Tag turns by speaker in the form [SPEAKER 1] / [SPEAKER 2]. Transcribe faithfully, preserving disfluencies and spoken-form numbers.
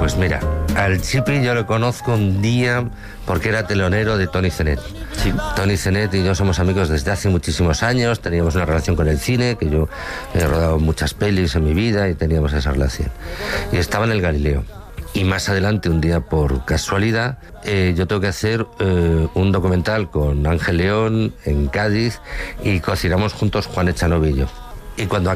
[SPEAKER 1] Pues mira, al Chipi yo lo conozco un día porque era telonero de Toni Zenet.
[SPEAKER 2] Sí.
[SPEAKER 1] Toni Zenet y yo somos amigos desde hace muchísimos años, teníamos una relación con el cine, que yo he rodado muchas pelis en mi vida y teníamos esa relación. Y estaba en el Galileo. Y más adelante, un día por casualidad, eh, yo tengo que hacer eh, un documental con Ángel León en Cádiz y cocinamos juntos Juan Echanovillo. Y cuando